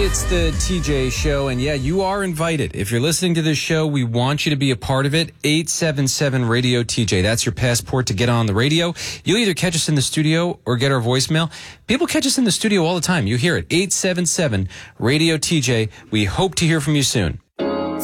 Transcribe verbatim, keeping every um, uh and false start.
It's the T J Show, and yeah, you are invited. If you're listening to this show, we want you to be a part of it. eight seven seven radio T J. That's your passport to get on the radio. You'll either catch us in the studio or get our voicemail. People catch us in the studio all the time. You hear it. eight seven seven radio T J. We hope to hear from you soon.